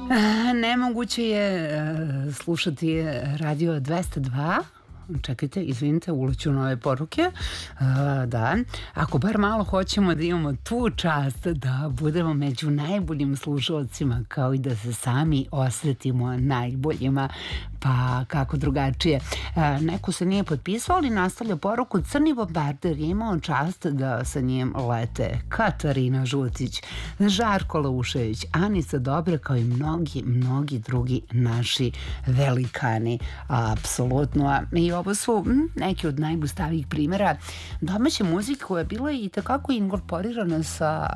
Nemoguće je slušati Radio 202. Čekajte, izvinite, uleću nove poruke. Da, ako bar malo hoćemo da imamo tu čast da budemo među najboljim slušalcima, kao i da se sami osetimo najboljima, pa kako drugačije. Neko se nije potpisao, ali nastavlja poruku. Crni bombarder je imao čast da sa njim lete Katarina Žutić, Žarko Laušević, Anica Dobra, kao i mnogi drugi naši velikani. Apsolutno. I ovo su neki od najbustavijih primjera domaće muzike koja je bila i takako inkorporirana sa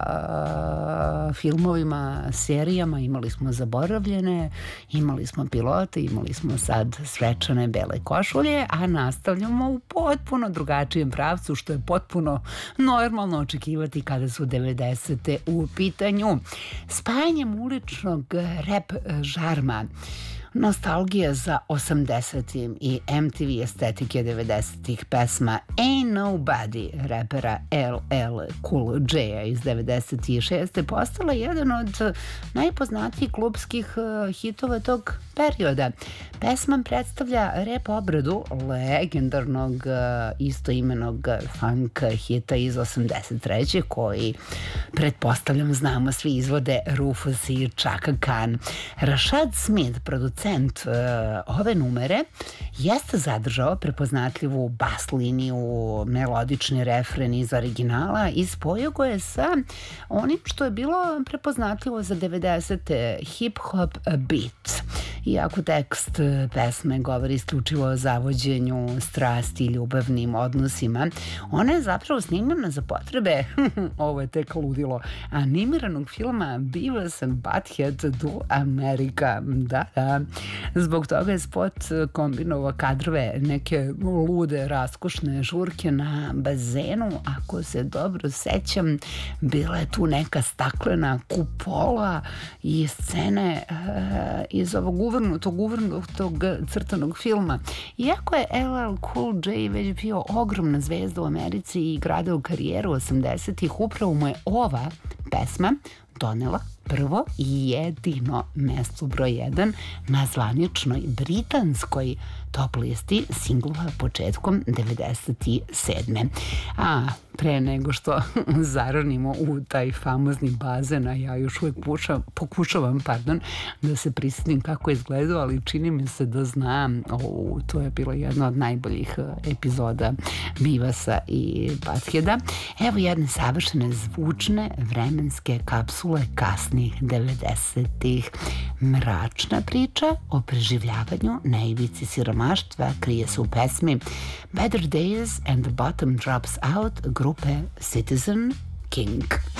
filmovima, serijama. Imali smo Zaboravljene, imali smo Pilote, imali smo sad Svečane bele košulje, a nastavljamo u potpuno drugačijem pravcu, što je potpuno normalno očekivati kada su 90. u pitanju. Spajanjem uličnog rap žarma, nostalgija za 80-im i MTV estetike 90-ih pesma Ain't Nobody repera LL Cool J-a iz 96. postala jedan od najpoznatijih klubskih hitova tog perioda. Pesma predstavlja rap obradu legendarnog istoimenog funk hita iz 83. koji, pretpostavljam, znamo svi, izvode Rufus i Chaka Khan. Rashad Smith, producent ove numere, jeste zadržao prepoznatljivu bas liniju, melodični refren iz originala i spojio ga je sa onim što je bilo prepoznatljivo za 90. hip-hop beat. Iako tekst pesme govori isključivo o zavođenju, strasti i ljubavnim odnosima, ona je zapravo snimljena za potrebe, ovo je tek ludilo, animiranog filma Beavis and Butthead do America. Da. Zbog toga je spot kombinovao kadrove neke lude, raskošne žurke na bazenu. Ako se dobro sećam, bila je tu neka staklena kupola i scene iz ovog uvrnutog crtanog filma. Iako je LL Cool J već bio ogromna zvezda u Americi i gradao karijeru 80-ih, upravo mu je ova pesma donela prvo i jedino mesto broj 1 na zvaničnoj britanskoj top listi singlova početkom 97. A pre nego što zaronimo u taj famozni bazen, a ja još uvijek pokušavam da se prisjetim kako je izgledao, ali čini mi se da znam. To je bila jedna od najboljih epizoda Bivasa i Buttheada. Evo jedne savršene zvučne vremenske kapsule kasnih 90-ih. Mračna priča o preživljavanju na ivici siromaštva krije se u pesmi Better Days and the Bottom Drops Out grupe Citizen King.